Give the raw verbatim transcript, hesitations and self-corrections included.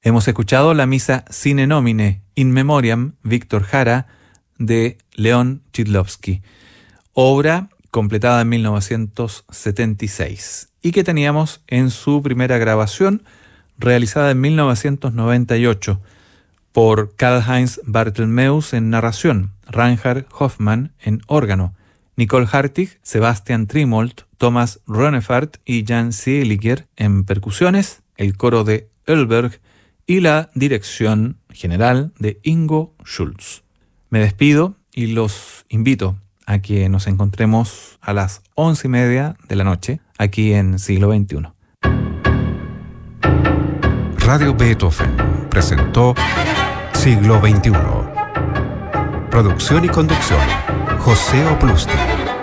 Hemos escuchado la misa Sine Nomine, In Memoriam, Víctor Jara, de León Chidlovsky, obra completada en mil novecientos setenta y seis y que teníamos en su primera grabación realizada en mil novecientos noventa y ocho por Karl-Heinz Barthelmeus en narración, Reinhard Hoffmann en órgano, Nicole Hartig, Sebastian Trimolt, Thomas Rönefart y Jan Seeliger en percusiones, el coro de Oelberg y la dirección general de Ingo Schulz. Me despido y los invito a que nos encontremos a las once y media de la noche aquí en Siglo veintiuno. Radio Beethoven presentó Siglo veintiuno. Producción y conducción, José Oplusti.